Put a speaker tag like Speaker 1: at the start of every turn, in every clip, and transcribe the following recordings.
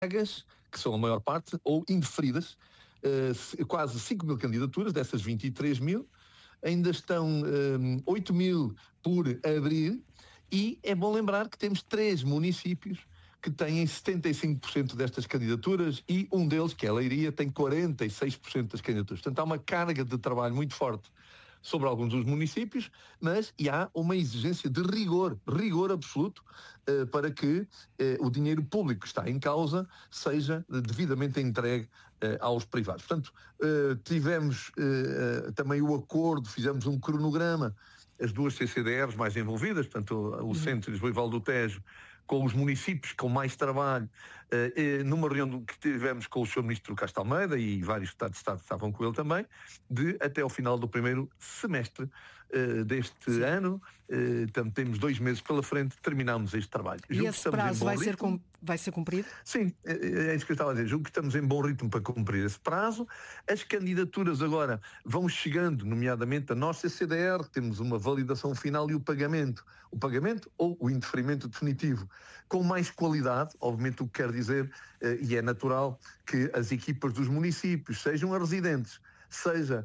Speaker 1: vagas, que são a maior parte, ou indeferidas, quase 5 mil candidaturas, dessas 23 mil, ainda estão 8 mil por abrir, e é bom lembrar que temos 3 municípios que têm 75% destas candidaturas e um deles, que é a Leiria, tem 46% das candidaturas. Portanto, há uma carga de trabalho muito forte sobre alguns dos municípios, mas há uma exigência de rigor absoluto, para que o dinheiro público que está em causa seja devidamente entregue aos privados. Portanto, tivemos também o acordo, fizemos um cronograma, as duas CCDRs mais envolvidas, portanto o Centro de Lisboa e Val do Tejo, com os municípios com mais trabalho, numa reunião que tivemos com o Sr. Ministro Castro Almeida, e vários Estados de Estado estavam com ele também, de até ao final do primeiro semestre deste ano, portanto temos 2 meses pela frente, terminamos este trabalho.
Speaker 2: E esse prazo vai ser cumprido?
Speaker 1: Sim, é isso que eu estava a dizer. Julgo que estamos em bom ritmo para cumprir esse prazo. As candidaturas agora vão chegando, nomeadamente a nossa CDR, temos uma validação final e o pagamento ou o indeferimento definitivo, com mais qualidade, obviamente, o que quer dizer, e é natural, que as equipas dos municípios, sejam as residentes, seja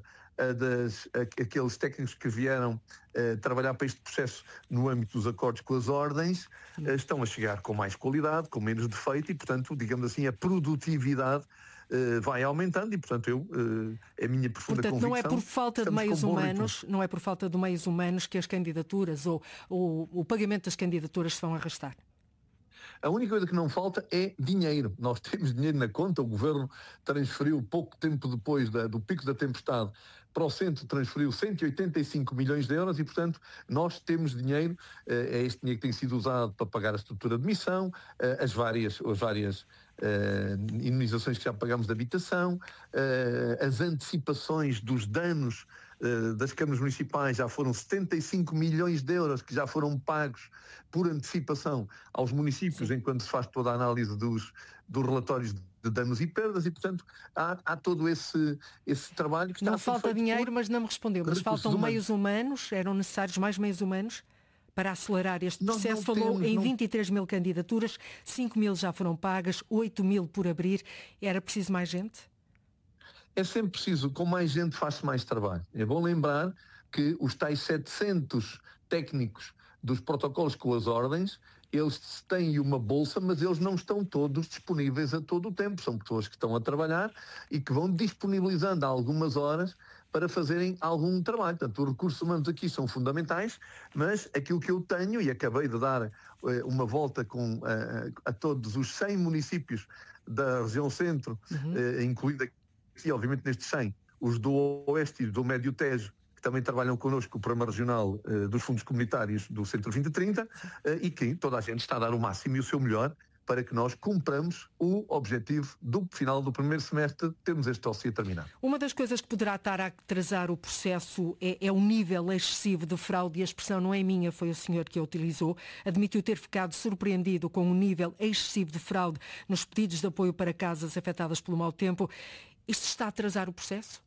Speaker 1: aqueles técnicos que vieram trabalhar para este processo no âmbito dos acordos com as ordens, estão a chegar com mais qualidade, com menos defeito, e, portanto, digamos assim, a produtividade vai aumentando, e, portanto, é a minha profunda convicção.
Speaker 2: Não é por falta de meios humanos, não é por falta de meios humanos que as candidaturas ou o pagamento das candidaturas se vão arrastar?
Speaker 1: A única coisa que não falta é dinheiro. Nós temos dinheiro na conta, o Governo transferiu pouco tempo depois do pico da tempestade para o centro, transferiu 185 milhões de euros e, portanto, nós temos dinheiro, é este dinheiro que tem sido usado para pagar a estrutura de missão, as várias indemnizações que já pagamos de habitação, as antecipações dos danos das câmaras municipais, já foram 75 milhões de euros que já foram pagos por antecipação aos municípios, enquanto se faz toda a análise dos relatórios de danos e perdas, e, portanto, há todo esse trabalho que está a ser feito.
Speaker 2: Não falta dinheiro, mas não me respondeu. Mas faltam meios humanos, eram necessários mais meios humanos para acelerar este processo. Falou em 23 mil candidaturas, 5 mil já foram pagas, 8 mil por abrir. Era preciso mais gente?
Speaker 1: É sempre preciso, com mais gente faz-se mais trabalho. É bom lembrar que os tais 700 técnicos dos protocolos com as ordens, eles têm uma bolsa, mas eles não estão todos disponíveis a todo o tempo. São pessoas que estão a trabalhar e que vão disponibilizando algumas horas para fazerem algum trabalho. Portanto, os recursos humanos aqui são fundamentais, mas aquilo que eu tenho, e acabei de dar uma volta a todos os 100 municípios da região centro, incluindo aqui, obviamente, nestes 100, os do Oeste e do Médio Tejo, que também trabalham connosco, o Programa Regional dos Fundos Comunitários do Centro 2030, e que toda a gente está a dar o máximo e o seu melhor para que nós cumpramos o objetivo do final do primeiro semestre, termos este dossiê terminado.
Speaker 2: Uma das coisas que poderá estar a atrasar o processo é o nível excessivo de fraude, e a expressão não é minha, foi o senhor que a utilizou. Admitiu ter ficado surpreendido com o nível excessivo de fraude nos pedidos de apoio para casas afetadas pelo mau tempo. Isto está a atrasar o processo?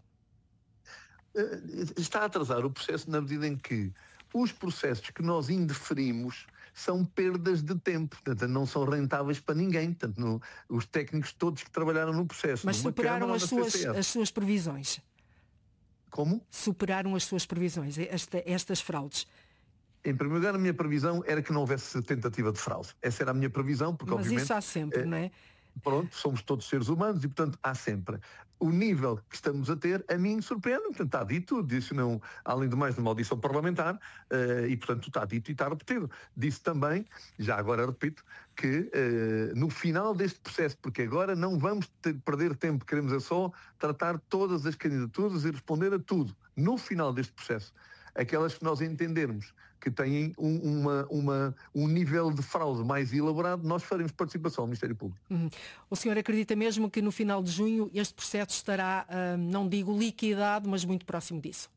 Speaker 1: Está a atrasar o processo na medida em que os processos que nós indeferimos são perdas de tempo, portanto não são rentáveis para ninguém, portanto os técnicos todos que trabalharam no processo.
Speaker 2: Mas superaram as suas previsões?
Speaker 1: Como?
Speaker 2: Superaram as suas previsões, estas fraudes?
Speaker 1: Em primeiro lugar, a minha previsão era que não houvesse tentativa de fraude. Essa era a minha previsão, porque
Speaker 2: mas
Speaker 1: obviamente...
Speaker 2: isso há sempre, não é?
Speaker 1: Pronto, somos todos seres humanos e, portanto, há sempre. O nível que estamos a ter, a mim surpreende, portanto, está dito, disse não, além do mais, de uma audição parlamentar, e, portanto, está dito e está repetido. Disse também, já agora repito, que no final deste processo, porque agora não vamos perder tempo, queremos é só tratar todas as candidaturas e responder a tudo. No final deste processo, aquelas que nós entendermos que têm um nível de fraude mais elaborado, nós faremos participação ao Ministério Público.
Speaker 2: O senhor acredita mesmo que no final de junho este processo estará, não digo liquidado, mas muito próximo disso?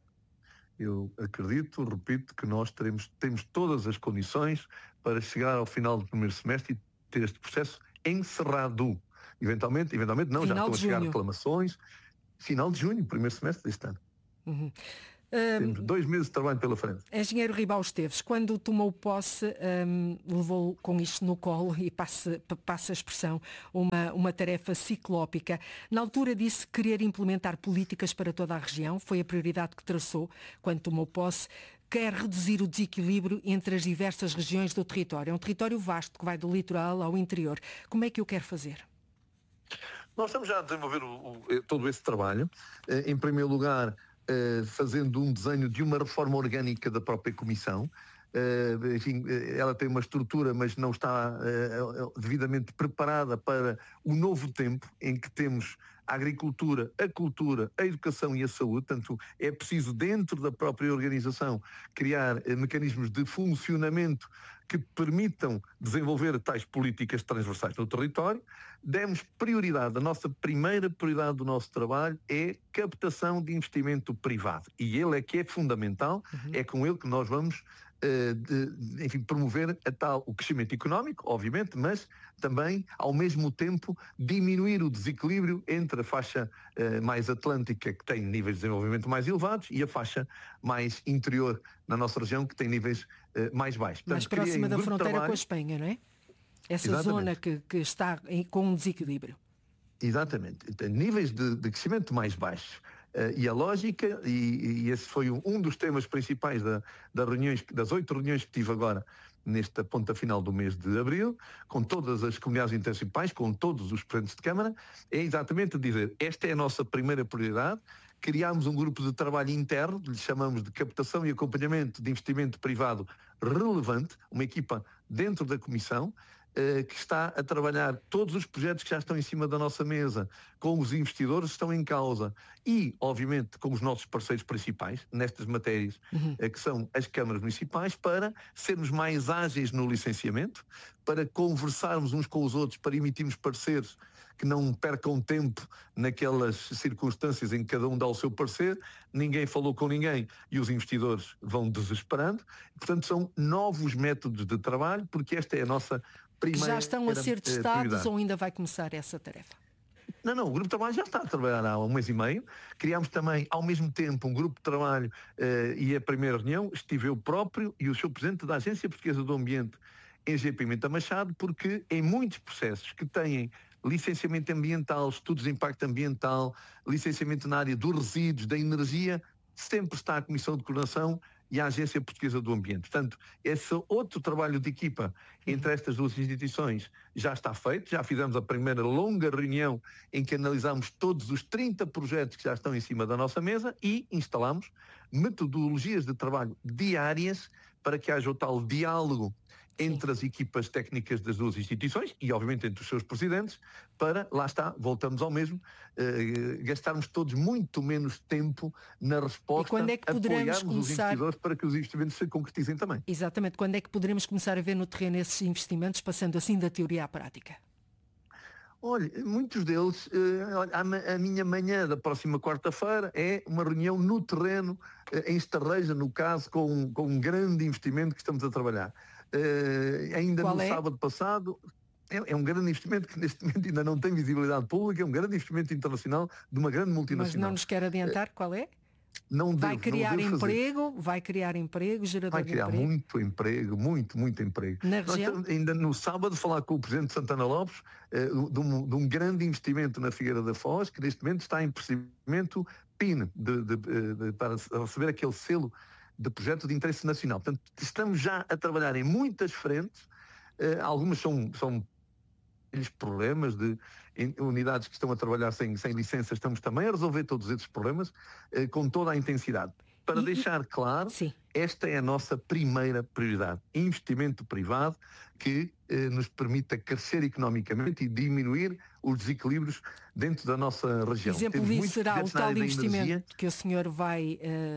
Speaker 1: Eu acredito, repito, que nós temos todas as condições para chegar ao final do primeiro semestre e ter este processo encerrado. Eventualmente não, final já estão a chegar reclamações. Final de junho, primeiro semestre deste ano. Temos 2 meses de trabalho pela frente.
Speaker 2: Engenheiro Ribal Esteves, quando tomou posse, levou com isto no colo, e passa a expressão, uma tarefa ciclópica. Na altura disse querer implementar políticas para toda a região, foi a prioridade que traçou quando tomou posse. Quer reduzir o desequilíbrio entre as diversas regiões do território. É um território vasto que vai do litoral ao interior. Como é que o quer fazer?
Speaker 1: Nós estamos já a desenvolver todo esse trabalho. Em primeiro lugar, fazendo um desenho de uma reforma orgânica da própria Comissão. Enfim, ela tem uma estrutura, mas não está devidamente preparada para o novo tempo em que temos a agricultura, a cultura, a educação e a saúde. Portanto, é preciso, dentro da própria organização, criar mecanismos de funcionamento que permitam desenvolver tais políticas transversais no território. Demos prioridade, a nossa primeira prioridade do nosso trabalho é captação de investimento privado. E ele é que é fundamental, é com ele que nós vamos promover o crescimento económico, obviamente, mas também, ao mesmo tempo, diminuir o desequilíbrio entre a faixa mais atlântica, que tem níveis de desenvolvimento mais elevados, e a faixa mais interior na nossa região, que tem níveis mais baixos. Portanto,
Speaker 2: mais próxima da fronteira com a Espanha, não é? Essa
Speaker 1: Exatamente.
Speaker 2: Zona que está com um desequilíbrio.
Speaker 1: Exatamente. Níveis de crescimento mais baixos. E a lógica, e esse foi um dos temas principais das 8 reuniões que tive agora nesta ponta final do mês de abril, com todas as comunidades municipais, com todos os presidentes de Câmara, é exatamente dizer, esta é a nossa primeira prioridade. Criámos um grupo de trabalho interno, lhe chamamos de captação e acompanhamento de investimento privado relevante, uma equipa dentro da Comissão, que está a trabalhar todos os projetos que já estão em cima da nossa mesa, com os investidores que estão em causa e, obviamente, com os nossos parceiros principais nestas matérias, que são as câmaras municipais, para sermos mais ágeis no licenciamento, para conversarmos uns com os outros, para emitirmos pareceres que não percam tempo naquelas circunstâncias em que cada um dá o seu parecer, ninguém falou com ninguém e os investidores vão desesperando. Portanto, são novos métodos de trabalho, porque esta é a nossa primeira.
Speaker 2: Já estão a ser testados ou ainda vai começar essa tarefa?
Speaker 1: Não, o grupo de trabalho já está a trabalhar há 1 mês e meio. Criámos também, ao mesmo tempo, um grupo de trabalho e a primeira reunião estive eu próprio e o Sr. Presidente da Agência Portuguesa do Ambiente, Engenheiro Pimenta Machado, porque em muitos processos que têm licenciamento ambiental, estudos de impacto ambiental, licenciamento na área dos resíduos, da energia, sempre está a Comissão de Coordenação e a Agência Portuguesa do Ambiente. Portanto, esse outro trabalho de equipa entre estas duas instituições já está feito. Já fizemos a primeira longa reunião em que analisámos todos os 30 projetos que já estão em cima da nossa mesa e instalamos metodologias de trabalho diárias para que haja o tal diálogo entre as equipas técnicas das duas instituições e, obviamente, entre os seus presidentes, para, lá está, voltamos ao mesmo, gastarmos todos muito menos tempo na resposta,
Speaker 2: e quando é que poderemos
Speaker 1: apoiarmos os investidores para que os investimentos se concretizem também.
Speaker 2: Exatamente. Quando é que poderemos começar a ver no terreno esses investimentos, passando assim da teoria à prática?
Speaker 1: Olha, muitos deles, a minha manhã da próxima quarta-feira é uma reunião no terreno, em Estarreja, no caso, com um grande investimento que estamos a trabalhar. Ainda
Speaker 2: Qual
Speaker 1: no
Speaker 2: é?
Speaker 1: sábado passado, é um grande investimento que neste momento ainda não tem visibilidade pública, é um grande investimento internacional de uma grande multinacional.
Speaker 2: Mas não nos quer adiantar qual é?
Speaker 1: Não
Speaker 2: Vai
Speaker 1: devo,
Speaker 2: criar
Speaker 1: não devo fazer.
Speaker 2: emprego, gerador
Speaker 1: Vai
Speaker 2: de
Speaker 1: criar
Speaker 2: emprego.
Speaker 1: muito emprego, muito emprego.
Speaker 2: Na
Speaker 1: Nós
Speaker 2: região?
Speaker 1: estamos ainda no sábado falar com o Presidente Santana Lopes de um grande investimento na Figueira da Foz, que neste momento está em procedimento PIN, para receber aquele selo de projeto de interesse nacional. Portanto, estamos já a trabalhar em muitas frentes, algumas são problemas de unidades que estão a trabalhar sem licença, estamos também a resolver todos esses problemas com toda a intensidade. Para deixar claro,
Speaker 2: Sim.
Speaker 1: esta é a nossa primeira prioridade. Investimento privado que nos permita crescer economicamente e diminuir os desequilíbrios dentro da nossa região.
Speaker 2: Exemplo
Speaker 1: Temos
Speaker 2: disso
Speaker 1: muitos
Speaker 2: será o
Speaker 1: projetos na
Speaker 2: tal
Speaker 1: área da
Speaker 2: investimento
Speaker 1: energia.
Speaker 2: que o senhor vai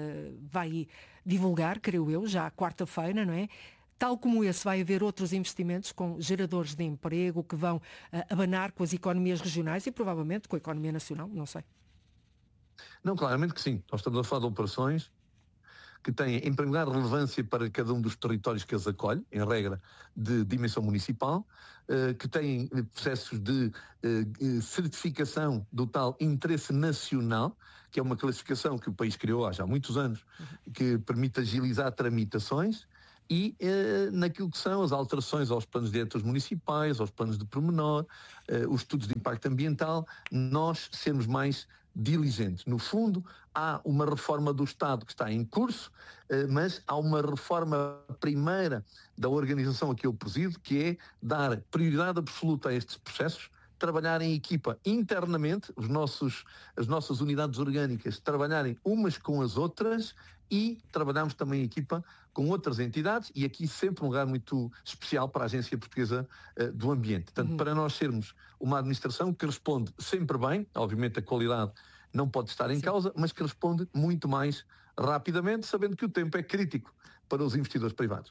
Speaker 2: divulgar, creio eu, já quarta-feira, não é? Tal como esse, vai haver outros investimentos com geradores de emprego que vão abanar com as economias regionais e provavelmente com a economia nacional, não sei.
Speaker 1: Não, claramente que sim. Nós estamos a falar de operações que têm, em primeiro lugar, relevância para cada um dos territórios que as acolhe, em regra de dimensão municipal, que têm processos de certificação do tal interesse nacional, que é uma classificação que o país criou há já muitos anos, que permite agilizar tramitações, e naquilo que são as alterações aos planos diretores municipais, aos planos de pormenor, os estudos de impacto ambiental, nós sermos mais diligentes. No fundo, há uma reforma do Estado que está em curso, mas há uma reforma primeira da organização a que eu presido, que é dar prioridade absoluta a estes processos, trabalhar em equipa internamente, as nossas unidades orgânicas trabalharem umas com as outras, e trabalhamos também em equipa com outras entidades, e aqui sempre um lugar muito especial para a Agência Portuguesa do Ambiente. Portanto, para nós sermos uma administração que responde sempre bem, obviamente a qualidade não pode estar em causa, mas que responde muito mais rapidamente, sabendo que o tempo é crítico para os investidores privados.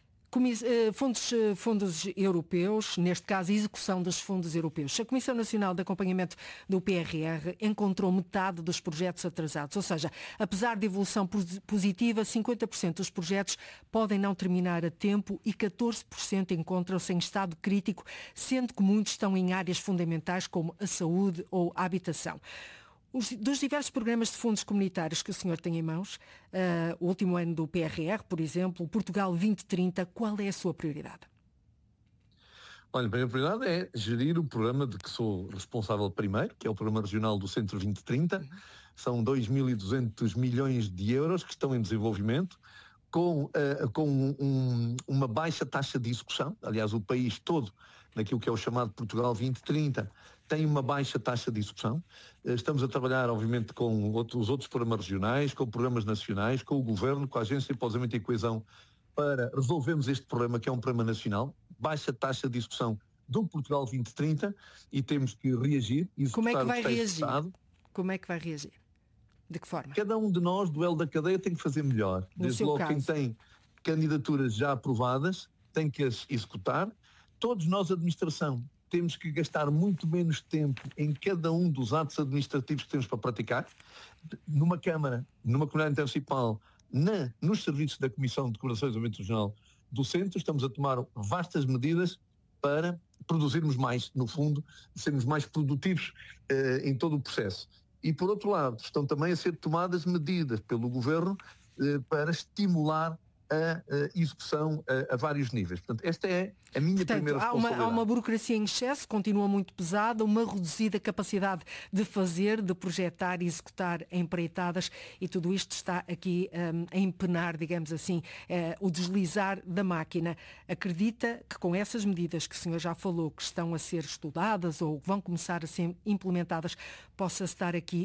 Speaker 2: Fundos europeus, neste caso a execução dos fundos europeus. A Comissão Nacional de Acompanhamento do PRR encontrou metade dos projetos atrasados, ou seja, apesar de evolução positiva, 50% dos projetos podem não terminar a tempo e 14% encontram-se em estado crítico, sendo que muitos estão em áreas fundamentais como a saúde ou a habitação. Dos diversos programas de fundos comunitários que o senhor tem em mãos, o último ano do PRR, por exemplo, Portugal 2030, qual é a sua prioridade?
Speaker 1: Olha, a primeira prioridade é gerir o programa de que sou responsável primeiro, que é o Programa Regional do Centro 2030. São 2.200 milhões de euros que estão em desenvolvimento, com uma baixa taxa de execução. Aliás, o país todo, naquilo que é o chamado Portugal 2030, tem uma baixa taxa de execução. Estamos a trabalhar, obviamente, com os outros programas regionais, com programas nacionais, com o Governo, com a Agência de Desenvolvimento e Coesão, para resolvermos este problema, que é um problema nacional, baixa taxa de execução do Portugal 2030, e temos que reagir.
Speaker 2: Como é que vai reagir? Como é que vai reagir? De que forma?
Speaker 1: Cada um de nós, do elo da cadeia, tem que fazer melhor. Desde logo, quem tem candidaturas já aprovadas tem que as executar. Todos nós, administração, temos que gastar muito menos tempo em cada um dos atos administrativos que temos para praticar. Numa Câmara, numa Comunidade Intermunicipal, nos serviços da Comissão de Coordenação e Desenvolvimento Regional do Centro, estamos a tomar vastas medidas para produzirmos mais, no fundo, sermos mais produtivos em todo o processo. E, por outro lado, estão também a ser tomadas medidas pelo Governo para estimular a execução a vários níveis. Portanto, esta é a minha primeira responsabilidade.
Speaker 2: Há uma burocracia em excesso, continua muito pesada, uma reduzida capacidade de fazer, de projetar e executar empreitadas, e tudo isto está aqui a empenar, digamos assim, o deslizar da máquina. Acredita que com essas medidas que o senhor já falou, que estão a ser estudadas ou vão começar a ser implementadas, possa-se dar aqui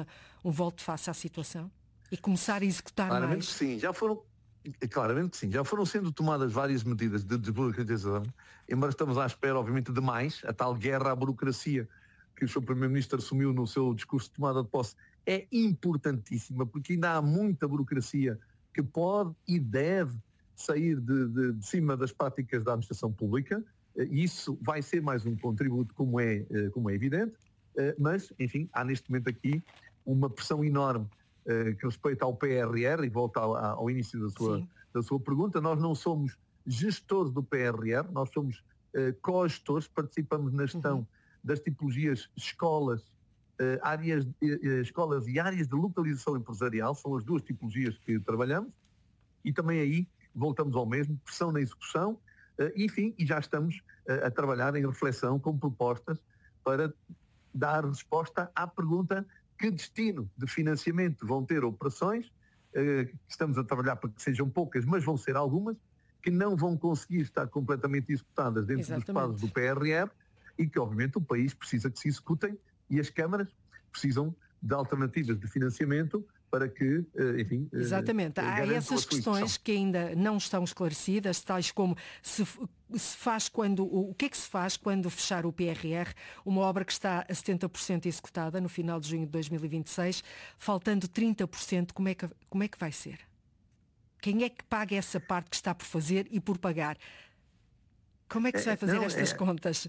Speaker 2: um volte-face à situação e começar a executar
Speaker 1: Claramente
Speaker 2: mais?
Speaker 1: Sim, Claramente que sim, já foram sendo tomadas várias medidas de desburocratização, embora estamos à espera, obviamente, de mais. A tal guerra à burocracia que o Sr. Primeiro-Ministro assumiu no seu discurso de tomada de posse é importantíssima, porque ainda há muita burocracia que pode e deve sair de cima das práticas da administração pública, e isso vai ser mais um contributo, como é evidente, mas, enfim, há neste momento aqui uma pressão enorme que respeita ao PRR, e volta ao início da sua pergunta. Nós não somos gestores do PRR, nós somos co-gestores, participamos na gestão das tipologias escolas e áreas de localização empresarial, são as duas tipologias que trabalhamos, e também aí voltamos ao mesmo, pressão na execução, enfim, e já estamos a trabalhar em reflexão com propostas para dar resposta à pergunta: que destino de financiamento vão ter operações, estamos a trabalhar para que sejam poucas, mas vão ser algumas, que não vão conseguir estar completamente executadas dentro dos prazos do PRR, e que, obviamente, o país precisa que se executem, e as câmaras precisam de alternativas de financiamento para que, enfim...
Speaker 2: Exatamente. Há essas questões que ainda não estão esclarecidas, tais como o que é que se faz quando fechar o PRR, uma obra que está a 70% executada no final de junho de 2026, faltando 30%, como é que vai ser? Quem é que paga essa parte que está por fazer e por pagar? Como é que se vai fazer estas contas?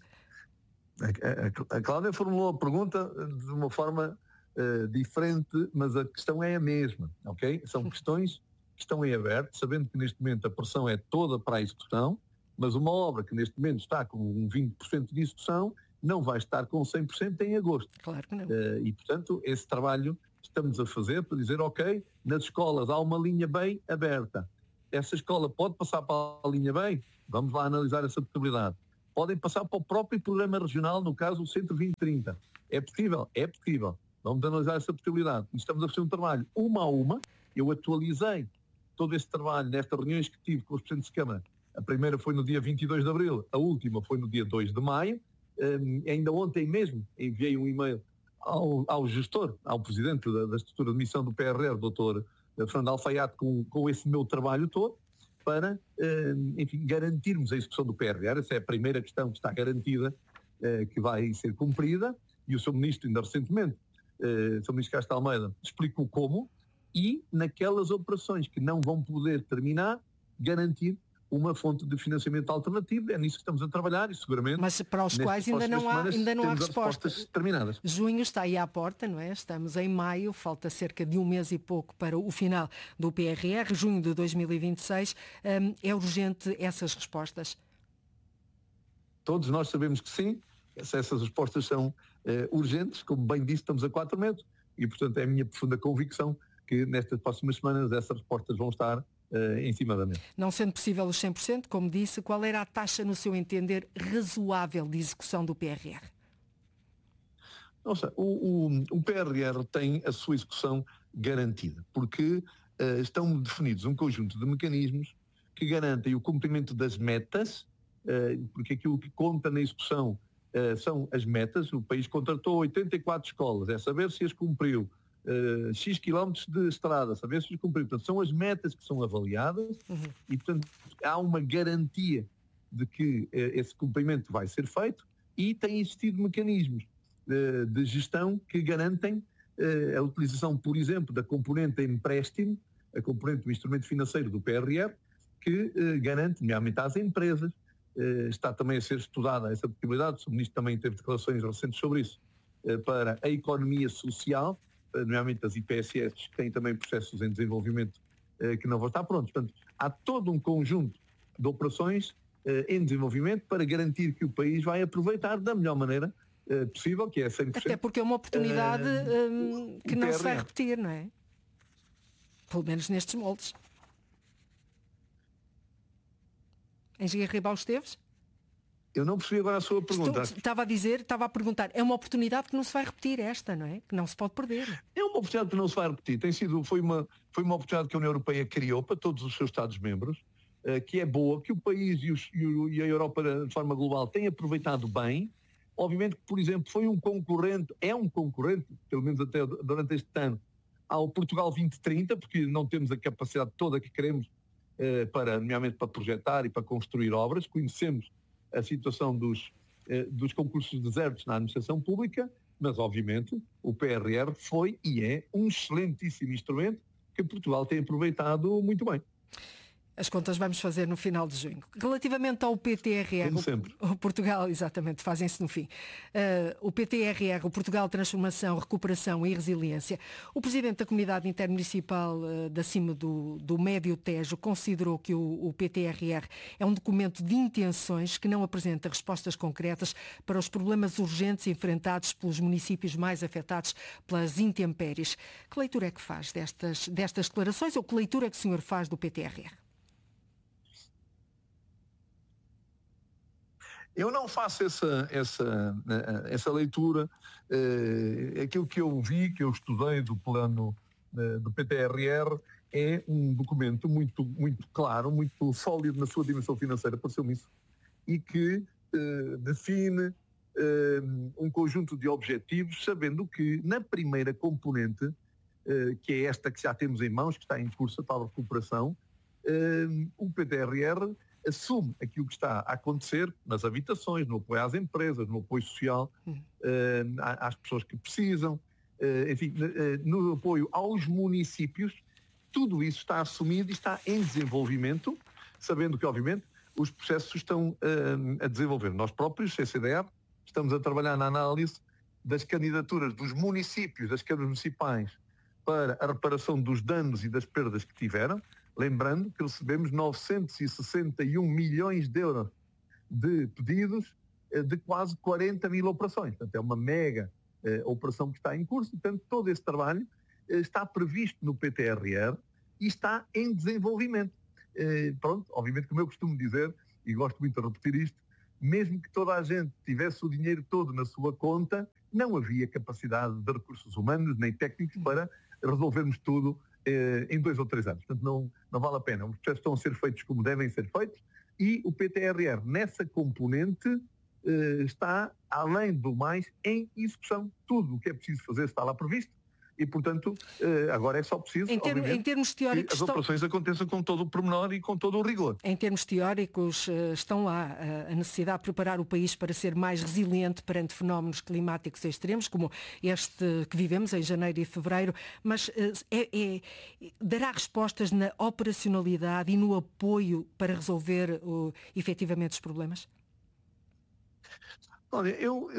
Speaker 1: A Cláudia formulou a pergunta de uma forma diferente, mas a questão é a mesma, ok? São questões estão em aberto, sabendo que neste momento a pressão é toda para a execução, mas uma obra que neste momento está com um 20% de execução não vai estar com 100% em agosto.
Speaker 2: Claro que não.
Speaker 1: E, portanto, esse trabalho estamos a fazer para dizer, ok, nas escolas há uma linha bem aberta. Essa escola pode passar para a linha bem? Vamos lá analisar essa possibilidade. Podem passar para o próprio programa regional, no caso o Centro 2030. É possível? É possível. Vamos analisar essa possibilidade. E estamos a fazer um trabalho uma a uma. Eu atualizei todo esse trabalho nestas reuniões que tive com os presidentes de Câmara. A primeira foi no dia 22 de abril, a última foi no dia 2 de maio. Ainda ontem mesmo enviei um e-mail ao gestor, ao presidente da estrutura de missão do PRR, Dr. Fernando Alfaiate, com esse meu trabalho todo, para, enfim, garantirmos a execução do PRR. Essa é a primeira questão que está garantida, que vai ser cumprida, e o Sr. Ministro, ainda recentemente, o Sr. Ministro Castro Almeida, explicou como, e naquelas operações que não vão poder terminar, garantir uma fonte de financiamento alternativo. É nisso que estamos a trabalhar e seguramente...
Speaker 2: Mas para os quais ainda não há respostas
Speaker 1: terminadas.
Speaker 2: Junho está aí à porta, não é? Estamos em maio, falta cerca de um mês e pouco para o final do PRR, junho de 2026. É urgente essas respostas?
Speaker 1: Todos nós sabemos que sim. Essas respostas são urgentes. Como bem disse, estamos a 4 meses e, portanto, é a minha profunda convicção que nestas próximas semanas essas respostas vão estar em cima da mesa.
Speaker 2: Não sendo possível os 100%, como disse, qual era a taxa, no seu entender, razoável de execução do PRR?
Speaker 1: Nossa, o PRR tem a sua execução garantida, porque estão definidos um conjunto de mecanismos que garantem o cumprimento das metas, porque aquilo que conta na execução são as metas. O país contratou 84 escolas, é saber se as cumpriu. X quilómetros de estrada, saber se cumpriu. Portanto, são as metas que são avaliadas e, portanto, há uma garantia de que esse cumprimento vai ser feito e têm existido mecanismos de gestão que garantem a utilização, por exemplo, da componente empréstimo, a componente do instrumento financeiro do PRR, que garante, nomeadamente às empresas, está também a ser estudada essa possibilidade, o Ministro também teve declarações recentes sobre isso, para a economia social, nomeadamente as IPSS, que têm também processos em desenvolvimento que não vão estar prontos. Portanto, há todo um conjunto de operações em desenvolvimento para garantir que o país vai aproveitar da melhor maneira possível, que é 100%.
Speaker 2: Até porque é uma oportunidade que não se vai repetir, não é? Pelo menos nestes moldes. Engenheiro Ribal Esteves?
Speaker 1: Eu não percebi agora a sua pergunta.
Speaker 2: Estava a perguntar, é uma oportunidade que não se vai repetir esta, não é? Que não se pode perder.
Speaker 1: É uma oportunidade que não se vai repetir. Foi uma oportunidade que a União Europeia criou para todos os seus Estados-membros, que é boa, que o país e a Europa de forma global têm aproveitado bem. Obviamente que, por exemplo, é um concorrente, pelo menos até durante este ano, ao Portugal 2030, porque não temos a capacidade toda que queremos, nomeadamente para projetar e para construir obras. Conhecemos a situação dos concursos desertos na administração pública, mas obviamente o PRR foi e é um excelentíssimo instrumento que Portugal tem aproveitado muito bem.
Speaker 2: As contas vamos fazer no final de junho. Relativamente ao PTRR,
Speaker 1: como sempre.
Speaker 2: O Portugal, exatamente, fazem-se no fim. O PTRR, o Portugal Transformação, Recuperação e Resiliência, o Presidente da Comunidade Intermunicipal de acima do Médio Tejo considerou que o PTRR é um documento de intenções que não apresenta respostas concretas para os problemas urgentes enfrentados pelos municípios mais afetados pelas intempéries. Que leitura é que faz destas declarações, ou que leitura é que o senhor faz do PTRR?
Speaker 1: Eu não faço essa leitura. Aquilo que eu vi, que eu estudei do plano do PTRR, é um documento muito, muito claro, muito sólido na sua dimensão financeira, pareceu-me isso, e que define um conjunto de objetivos, sabendo que na primeira componente, que é esta que já temos em mãos, que está em curso para a recuperação, o PTRR assume aquilo que está a acontecer nas habitações, no apoio às empresas, no apoio social às pessoas que precisam, enfim, no apoio aos municípios. Tudo isso está assumido e está em desenvolvimento, sabendo que, obviamente, os processos estão a desenvolver. Nós próprios, CCDR, estamos a trabalhar na análise das candidaturas dos municípios, das câmaras municipais, para a reparação dos danos e das perdas que tiveram. Lembrando que recebemos 961 milhões de euros de pedidos de quase 40 mil operações. Portanto, é uma mega operação que está em curso. Portanto, todo esse trabalho está previsto no PTRR e está em desenvolvimento. Pronto, obviamente, como eu costumo dizer, e gosto muito de repetir isto, mesmo que toda a gente tivesse o dinheiro todo na sua conta, não havia capacidade de recursos humanos nem técnicos para resolvermos tudo em 2 ou 3 anos. Portanto, não vale a pena. Os processos estão a ser feitos como devem ser feitos e o PTRR, nessa componente, está, além do mais, em execução. Tudo o que é preciso fazer está lá previsto e, portanto, agora é só preciso,
Speaker 2: em termos teóricos,
Speaker 1: que as operações aconteçam com todo o pormenor e com todo o rigor.
Speaker 2: Em termos teóricos, estão lá a necessidade de preparar o país para ser mais resiliente perante fenómenos climáticos extremos, como este que vivemos em janeiro e fevereiro, mas dará respostas na operacionalidade e no apoio para resolver efetivamente os problemas?
Speaker 1: Olha,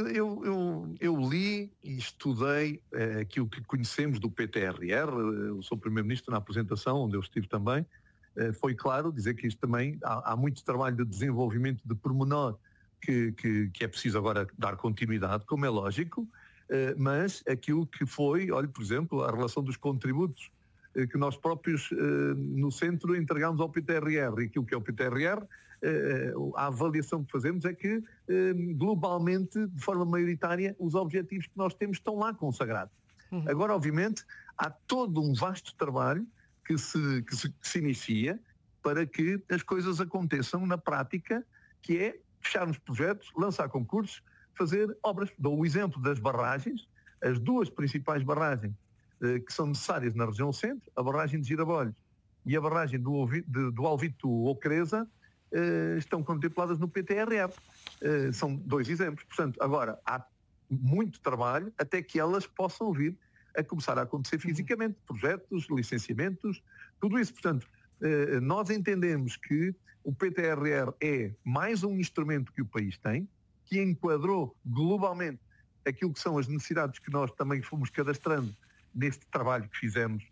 Speaker 1: eu li e estudei aquilo que conhecemos do PTRR, eu sou Primeiro-Ministro na apresentação, onde eu estive também, foi claro dizer que isto também, há muito trabalho de desenvolvimento de pormenor que é preciso agora dar continuidade, como é lógico, mas aquilo que foi, olha, por exemplo, a relação dos contributos que nós próprios no centro entregámos ao PTRR, e aquilo que é o PTRR, a avaliação que fazemos é que globalmente, de forma maioritária, os objetivos que nós temos estão lá consagrados. Agora, obviamente, há todo um vasto trabalho que se inicia para que as coisas aconteçam na prática, que é fecharmos projetos, lançar concursos, fazer obras. Dou o exemplo das barragens, as 2 principais barragens que são necessárias na região centro, a barragem de Girabolhos e a barragem do Alvito-Ocreza, estão contempladas no PTRR. São 2 exemplos. Portanto, agora há muito trabalho até que elas possam vir a começar a acontecer fisicamente. Projetos, licenciamentos, tudo isso. Portanto, nós entendemos que o PTRR é mais um instrumento que o país tem, que enquadrou globalmente aquilo que são as necessidades que nós também fomos cadastrando neste trabalho que fizemos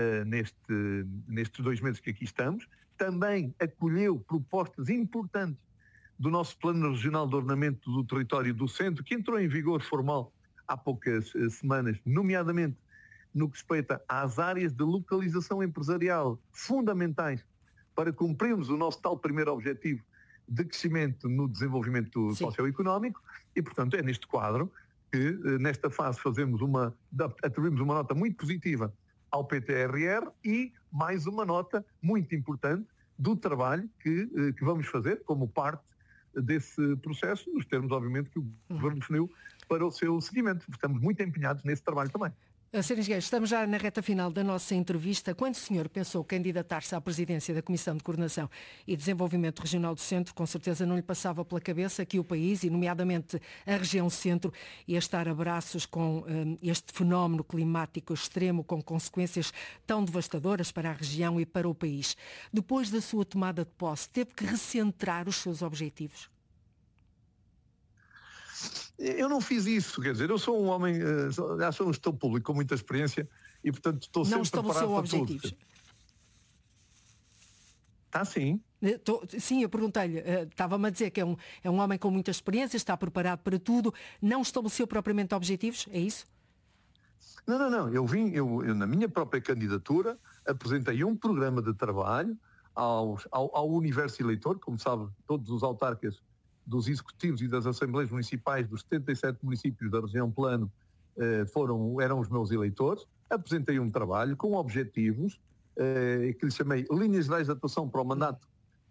Speaker 1: nestes 2 meses que aqui estamos. Também acolheu propostas importantes do nosso Plano Regional de Ordenamento do Território do Centro, que entrou em vigor formal há poucas semanas, nomeadamente no que respeita às áreas de localização empresarial fundamentais para cumprirmos o nosso tal primeiro objetivo de crescimento no desenvolvimento socioeconómico e, portanto, é neste quadro que, nesta fase, atribuímos uma nota muito positiva ao PTRR e mais uma nota muito importante do trabalho que vamos fazer como parte desse processo, nos termos, obviamente, que o Governo definiu para o seu seguimento. Estamos muito empenhados nesse trabalho também.
Speaker 2: Sr. Engenheiro, estamos já na reta final da nossa entrevista. Quando o senhor pensou candidatar-se à presidência da Comissão de Coordenação e Desenvolvimento Regional do Centro, com certeza não lhe passava pela cabeça que o país, e nomeadamente a região centro, ia estar a braços com este fenómeno climático extremo, com consequências tão devastadoras para a região e para o país. Depois da sua tomada de posse, teve que recentrar os seus objetivos?
Speaker 1: Eu não fiz isso, quer dizer, eu sou um homem, sou um gestor público com muita experiência e, portanto, estou sempre preparado para objetivos. Tudo. Está sim.
Speaker 2: Sim, eu perguntei-lhe, estava-me a dizer que é um homem com muita experiência, está preparado para tudo, não estabeleceu propriamente objetivos, é isso?
Speaker 1: Não, eu na minha própria candidatura apresentei um programa de trabalho ao universo eleitor, como sabe, todos os autarcas dos executivos e das assembleias municipais dos 77 municípios da região Plano eram os meus eleitores. Apresentei um trabalho com objetivos que lhe chamei Linhas Gerais de Atuação para o mandato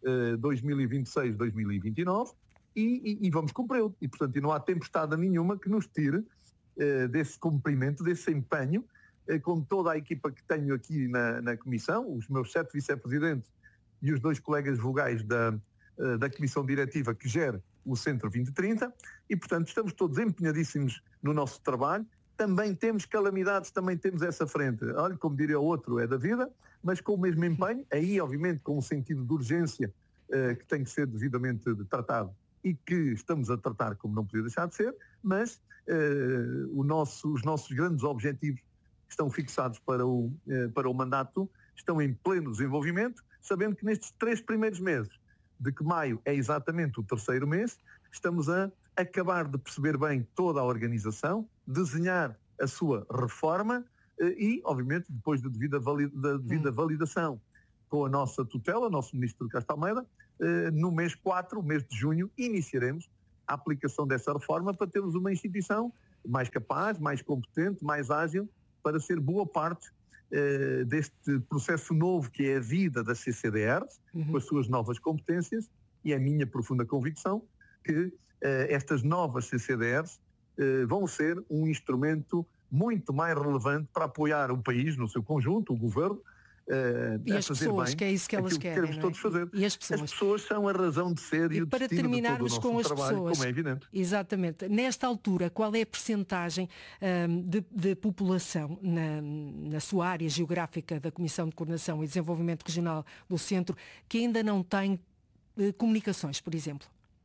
Speaker 1: 2026-2029 e vamos cumpri-lo. E, portanto, não há tempestade nenhuma que nos tire desse cumprimento, desse empenho, com toda a equipa que tenho aqui na Comissão, os meus 7 vice-presidentes e os 2 colegas vogais da Comissão Diretiva que gera o Centro 2030 e, portanto, estamos todos empenhadíssimos no nosso trabalho. Também temos calamidades, também temos essa frente. Olha, como diria o outro, é da vida, mas com o mesmo empenho, aí, obviamente, com um sentido de urgência que tem que ser devidamente tratado e que estamos a tratar como não podia deixar de ser, mas os nossos grandes objetivos que estão fixados para o mandato estão em pleno desenvolvimento sabendo que nestes 3 primeiros meses, de que maio é exatamente o 3º mês, estamos a acabar de perceber bem toda a organização, desenhar a sua reforma e, obviamente, depois da devida validação com a nossa tutela, o nosso Ministro Castro Almeida, no mês 4, o mês de junho, iniciaremos a aplicação dessa reforma para termos uma instituição mais capaz, mais competente, mais ágil, para ser boa parte deste processo novo que é a vida das CCDRs, com as suas novas competências, e é a minha profunda convicção que estas novas CCDRs vão ser um instrumento muito mais relevante para apoiar o país no seu conjunto, o governo,
Speaker 2: e as pessoas, que é isso que elas querem,
Speaker 1: queremos todos fazer.
Speaker 2: E as pessoas
Speaker 1: são a razão de ser e o
Speaker 2: para
Speaker 1: destino
Speaker 2: terminarmos
Speaker 1: de todo o
Speaker 2: com
Speaker 1: nosso
Speaker 2: as
Speaker 1: trabalho,
Speaker 2: pessoas,
Speaker 1: como é evidente.
Speaker 2: Exatamente. Nesta altura, qual é a percentagem de população na sua área geográfica da Comissão de Coordenação e Desenvolvimento Regional do Centro que ainda não tem comunicações, por exemplo?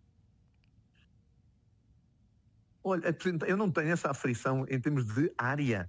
Speaker 1: Olha, eu não tenho essa aflição em termos de área.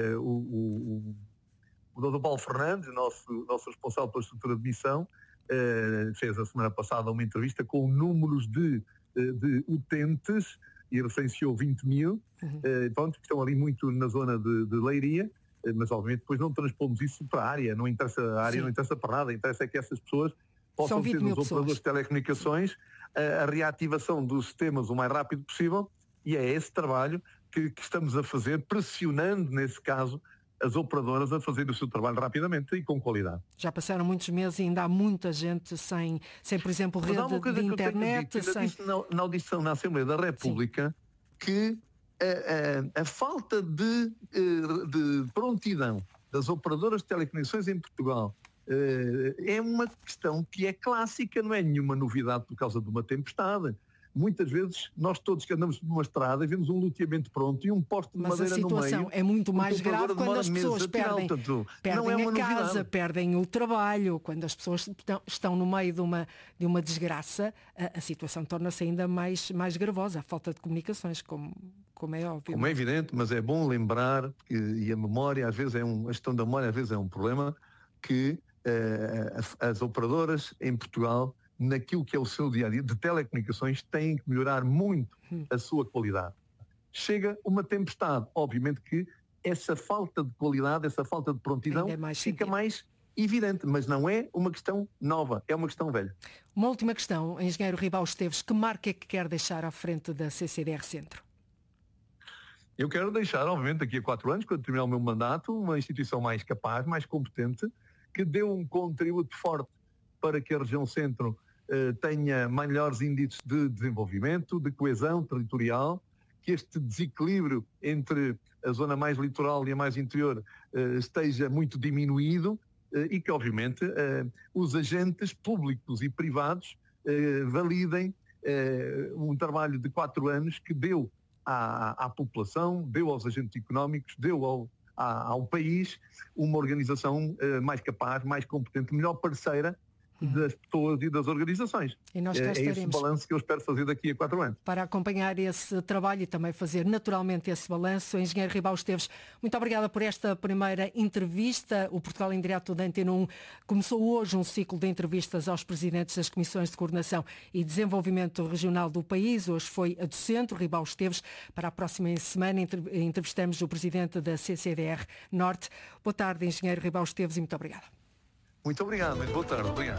Speaker 1: O Dr. Paulo Fernandes, nosso responsável pela estrutura de missão, fez a semana passada uma entrevista com números de utentes e referenciou 20 mil, que estão ali muito na zona de Leiria, mas obviamente depois não transpomos isso para a área, não interessa a área, não interessa para nada, interessa que essas pessoas possam ter nos operadores de telecomunicações a reativação dos sistemas o mais rápido possível, e é esse trabalho que estamos a fazer, pressionando, nesse caso, as operadoras a fazer o seu trabalho rapidamente e com qualidade.
Speaker 2: Já passaram muitos meses e ainda há muita gente sem por exemplo, rede de internet.
Speaker 1: Disse na audição na Assembleia da República que a falta de prontidão das operadoras de telecomunicações em Portugal é uma questão que é clássica, não é nenhuma novidade por causa de uma tempestade. Muitas vezes, nós todos que andamos por uma estrada vemos um loteamento pronto e um poste de madeira no meio.
Speaker 2: Mas a situação é muito mais grave quando as pessoas perdem a casa, perdem o trabalho, quando as pessoas estão no meio de uma desgraça, a situação torna-se ainda mais gravosa, a falta de comunicações, como é óbvio.
Speaker 1: Como é evidente, mas é bom lembrar, e a memória às vezes a gestão da memória às vezes é um problema, que as operadoras em Portugal, naquilo que é o seu dia-a-dia de telecomunicações, têm que melhorar muito a sua qualidade. Chega uma tempestade, obviamente que essa falta de qualidade, essa falta de prontidão fica mais evidente, mas não é uma questão nova, é uma questão velha.
Speaker 2: Uma última questão, engenheiro Ribal Esteves, que marca é que quer deixar à frente da CCDR Centro?
Speaker 1: Eu quero deixar, obviamente, daqui a 4 anos, quando terminar o meu mandato, uma instituição mais capaz, mais competente, que dê um contributo forte para que a região centro tenha melhores índices de desenvolvimento, de coesão territorial, que este desequilíbrio entre a zona mais litoral e a mais interior esteja muito diminuído e que, obviamente, os agentes públicos e privados validem um trabalho de 4 anos que deu à população, deu aos agentes económicos, deu ao país uma organização mais capaz, mais competente, melhor parceira das pessoas e das organizações.
Speaker 2: E nós cá
Speaker 1: estaremos. Esse balanço que eu espero fazer daqui a 4 anos.
Speaker 2: Para acompanhar esse trabalho e também fazer naturalmente esse balanço, engenheiro Ribal Esteves, muito obrigada por esta primeira entrevista. O Portugal em Direto da Antena 1 começou hoje um ciclo de entrevistas aos presidentes das Comissões de Coordenação e Desenvolvimento Regional do país. Hoje foi a do Centro, Ribal Esteves. Para a próxima semana entrevistamos o presidente da CCDR Norte. Boa tarde, engenheiro Ribal Esteves, e muito obrigada.
Speaker 1: Muito obrigado, muito boa tarde. Obrigado.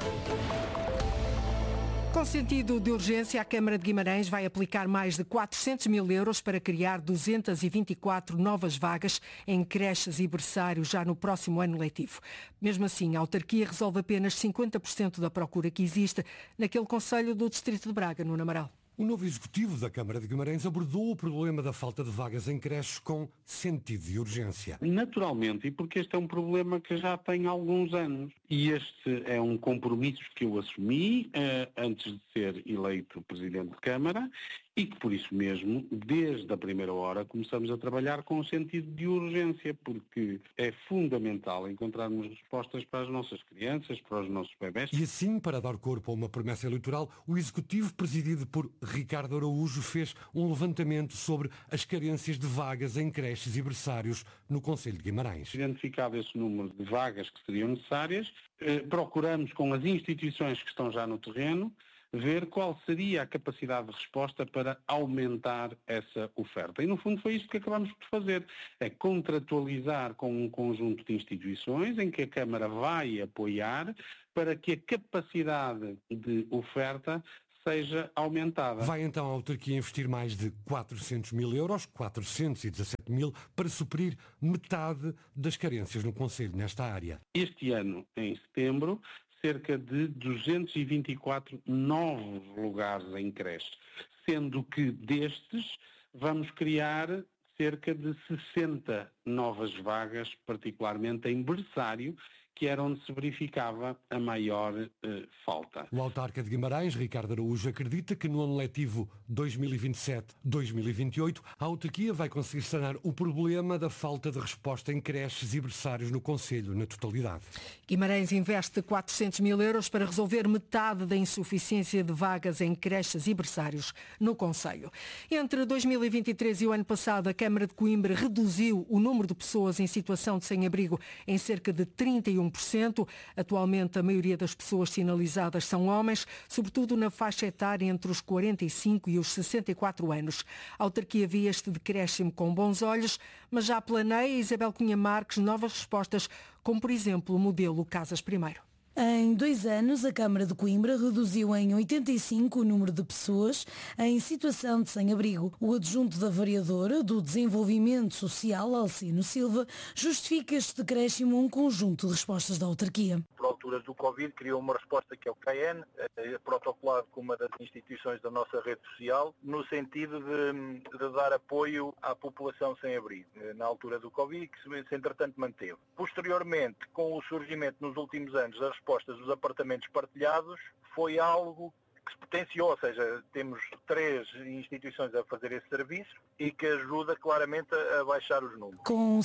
Speaker 2: Com sentido de urgência, a Câmara de Guimarães vai aplicar mais de 400 mil euros para criar 224 novas vagas em creches e berçários já no próximo ano letivo. Mesmo assim, a autarquia resolve apenas 50% da procura que existe naquele concelho do Distrito de Braga, no Amaral.
Speaker 3: O novo executivo da Câmara de Guimarães abordou o problema da falta de vagas em creches com sentido de urgência.
Speaker 4: Naturalmente, e porque este é um problema que já tem alguns anos. E este é um compromisso que eu assumi antes de ser eleito Presidente de Câmara e que por isso mesmo, desde a primeira hora, começamos a trabalhar com um sentido de urgência, porque é fundamental encontrarmos respostas para as nossas crianças, para os nossos bebés.
Speaker 3: E assim, para dar corpo a uma promessa eleitoral, o Executivo, presidido por Ricardo Araújo, fez um levantamento sobre as carências de vagas em creches e berçários no concelho de Guimarães.
Speaker 4: Identificado esse número de vagas que seriam necessárias, procuramos com as instituições que estão já no terreno ver qual seria a capacidade de resposta para aumentar essa oferta. E no fundo foi isto que acabamos por fazer, é contratualizar com um conjunto de instituições em que a Câmara vai apoiar para que a capacidade de oferta seja aumentada.
Speaker 3: Vai então a autarquia investir mais de 400 mil euros, 417 mil, para suprir metade das carências no concelho nesta área.
Speaker 4: Este ano, em setembro, cerca de 224 novos lugares em creche, sendo que destes vamos criar cerca de 60 novas vagas, particularmente em berçário, que era onde se verificava a maior falta.
Speaker 3: O autarca de Guimarães, Ricardo Araújo, acredita que no ano letivo 2027-2028 a autarquia vai conseguir sanar o problema da falta de resposta em creches e berçários no concelho na totalidade.
Speaker 2: Guimarães investe 400 mil euros para resolver metade da insuficiência de vagas em creches e berçários no concelho. Entre 2023 e o ano passado, a Câmara de Coimbra reduziu o número de pessoas em situação de sem-abrigo em cerca de 31%. Atualmente, a maioria das pessoas sinalizadas são homens, sobretudo na faixa etária entre os 45 e os 64 anos. A autarquia via este decréscimo com bons olhos, mas já planeia, Isabel Cunha Marques, novas respostas, como por exemplo o modelo Casas Primeiro.
Speaker 5: Em 2 anos, a Câmara de Coimbra reduziu em 85 o número de pessoas em situação de sem-abrigo. O adjunto da vereadora do Desenvolvimento Social, Alcino Silva, justifica este decréscimo um conjunto de respostas da autarquia.
Speaker 6: Por alturas do Covid, criou uma resposta que é o CAEN, protocolado com uma das instituições da nossa rede social, no sentido de dar apoio à população sem abrigo, na altura do Covid, que se entretanto manteve. Posteriormente, com o surgimento nos últimos anos das respostas dos apartamentos partilhados, foi algo que se potenciou, ou seja, temos 3 instituições a fazer esse serviço e que ajuda claramente a baixar os números.
Speaker 5: Com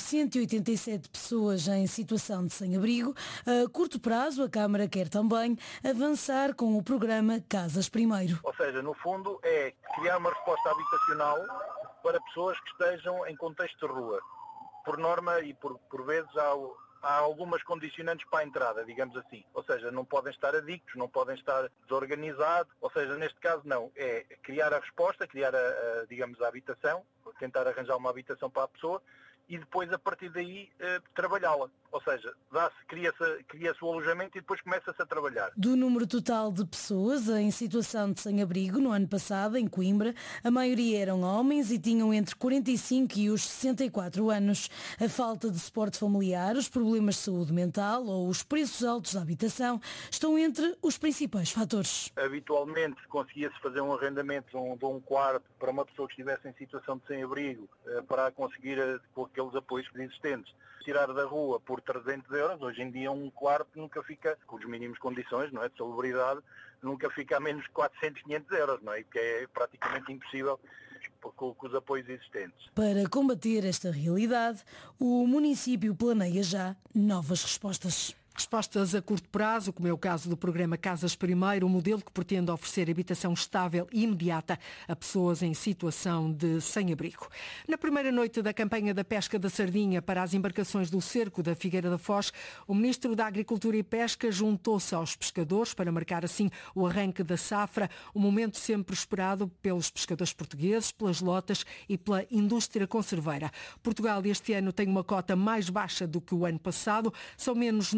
Speaker 5: 187 pessoas em situação de sem-abrigo, a curto prazo a Câmara quer também avançar com o programa Casas Primeiro.
Speaker 6: Ou seja, no fundo é criar uma resposta habitacional para pessoas que estejam em contexto de rua. Por norma e por vezes há algumas condicionantes para a entrada, digamos assim. Ou seja, não podem estar adictos, não podem estar desorganizados. Ou seja, neste caso não. É criar a resposta, criar a habitação, tentar arranjar uma habitação para a pessoa e depois, a partir daí, trabalhá-la. Ou seja, cria-se o alojamento e depois começa-se a trabalhar.
Speaker 5: Do número total de pessoas em situação de sem-abrigo no ano passado, em Coimbra, a maioria eram homens e tinham entre 45 e os 64 anos. A falta de suporte familiar, os problemas de saúde mental ou os preços altos da habitação estão entre os principais fatores.
Speaker 6: Habitualmente conseguia-se fazer um arrendamento de um quarto para uma pessoa que estivesse em situação de sem-abrigo para conseguir com aqueles apoios existentes. Tirar da rua por 300 euros, hoje em dia um quarto nunca fica, com os mínimos condições, não é, de salubridade, nunca fica a menos de 400, 500 euros, não é? Que é praticamente impossível com os apoios existentes.
Speaker 5: Para combater esta realidade, o município planeia já novas respostas.
Speaker 2: Respostas a curto prazo, como é o caso do programa Casas Primeiro, um modelo que pretende oferecer habitação estável e imediata a pessoas em situação de sem-abrigo. Na primeira noite da campanha da pesca da sardinha para as embarcações do cerco da Figueira da Foz, o Ministro da Agricultura e Pesca juntou-se aos pescadores para marcar assim o arranque da safra, um momento sempre esperado pelos pescadores portugueses, pelas lotas e pela indústria conserveira. Portugal este ano tem uma cota mais baixa do que o ano passado, são menos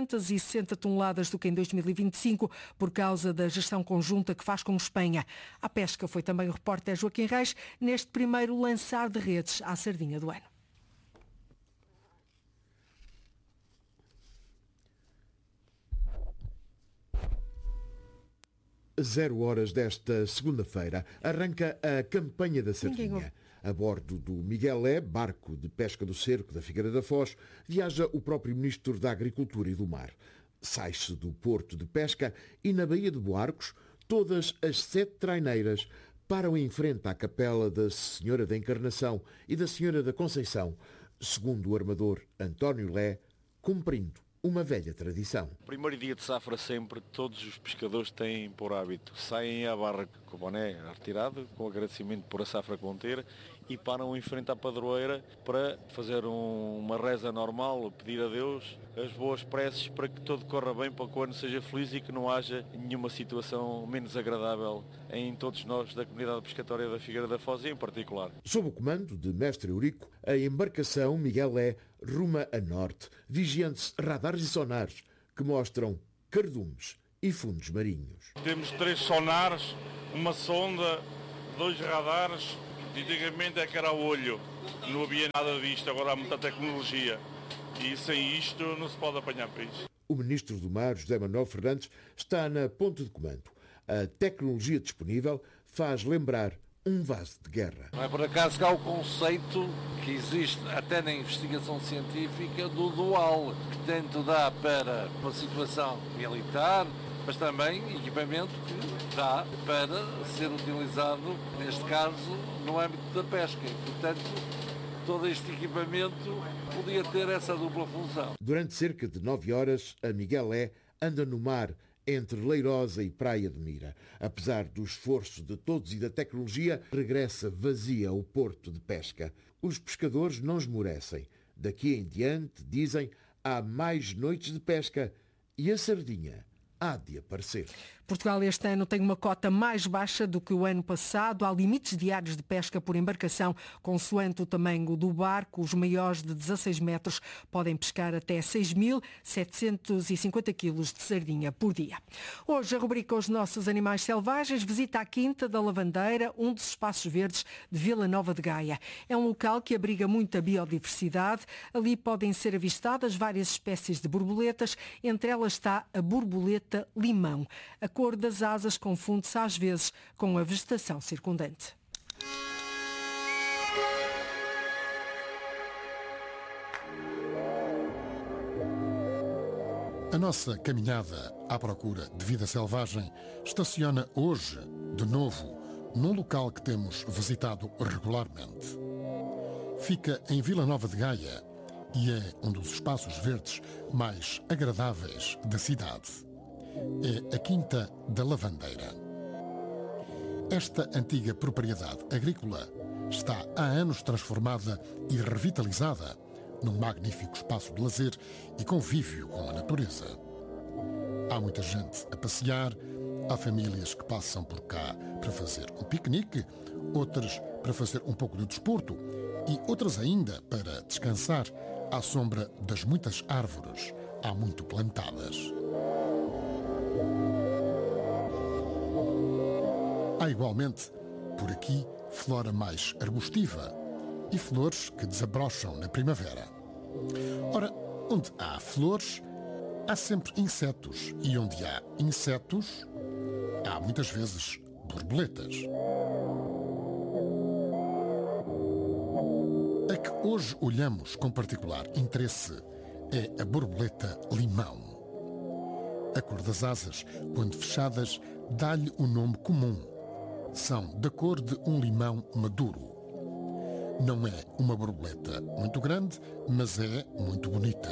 Speaker 2: 960 toneladas do que em 2025 por causa da gestão conjunta que faz com Espanha. A pesca foi também o repórter Joaquim Reis neste primeiro lançar de redes à sardinha do ano.
Speaker 7: Zero horas desta segunda-feira arranca a campanha da sardinha. A bordo do Miguelé, barco de pesca do cerco da Figueira da Foz, viaja o próprio Ministro da Agricultura e do Mar. Sai-se do porto de pesca e na Baía de Buarcos, todas as 7 traineiras param em frente à capela da Senhora da Encarnação e da Senhora da Conceição, segundo o armador António Lé, cumprindo uma velha tradição.
Speaker 8: Primeiro dia de safra sempre, todos os pescadores têm por hábito, saem à barra com o boné retirado, com agradecimento por a safra que vão ter, e param em frente à padroeira para fazer uma reza normal, pedir a Deus as boas preces para que tudo corra bem, para que o ano seja feliz e que não haja nenhuma situação menos agradável em todos nós da comunidade pescatória da Figueira da Foz e em particular.
Speaker 7: Sob o comando de Mestre Eurico, a embarcação Miguel Lé ruma a norte, vigiando-se radares e sonares que mostram cardumes e fundos marinhos.
Speaker 9: Temos 3 sonares, uma sonda, 2 radares. Antigamente é que era a olho, não havia nada disto, agora há muita tecnologia e sem isto não se pode apanhar peixe.
Speaker 7: O Ministro do Mar, José Manuel Fernandes, está na ponta de comando. A tecnologia disponível faz lembrar um vaso de guerra.
Speaker 10: Não é por acaso que há o conceito que existe até na investigação científica do dual, que tanto dá para uma situação militar, mas também equipamento que dá para ser utilizado, neste caso, no âmbito da pesca. E, portanto, todo este equipamento podia ter essa dupla função.
Speaker 7: Durante cerca de 9 horas, a Miguel Lé anda no mar entre Leirosa e Praia de Mira. Apesar do esforço de todos e da tecnologia, regressa vazia ao porto de pesca. Os pescadores não esmorecem. Daqui em diante, dizem, há mais noites de pesca e a sardinha há de aparecer.
Speaker 2: Portugal este ano tem uma cota mais baixa do que o ano passado. Há limites diários de pesca por embarcação, consoante o tamanho do barco. Os maiores de 16 metros podem pescar até 6.750 quilos de sardinha por dia. Hoje a rubrica Os Nossos Animais Selvagens visita a Quinta da Lavandeira, um dos espaços verdes de Vila Nova de Gaia. É um local que abriga muita biodiversidade. Ali podem ser avistadas várias espécies de borboletas. Entre elas está a borboleta limão. A cor das asas confunde-se às vezes com a vegetação circundante.
Speaker 11: A nossa caminhada à procura de vida selvagem estaciona hoje, de novo, num local que temos visitado regularmente. Fica em Vila Nova de Gaia e é um dos espaços verdes mais agradáveis da cidade. É a Quinta da Lavandeira. Esta antiga propriedade agrícola está há anos transformada e revitalizada num magnífico espaço de lazer e convívio com a natureza. Há muita gente a passear, há famílias que passam por cá para fazer um piquenique, outras para fazer um pouco de desporto e outras ainda para descansar à sombra das muitas árvores há muito plantadas. Há igualmente, por aqui, flora mais arbustiva e flores que desabrocham na primavera. Ora, onde há flores, há sempre insetos. E onde há insetos, há muitas vezes borboletas. A que hoje olhamos com particular interesse é a borboleta limão. A cor das asas, quando fechadas, dá-lhe o nome comum. São da cor de um limão maduro. Não é uma borboleta muito grande, mas é muito bonita.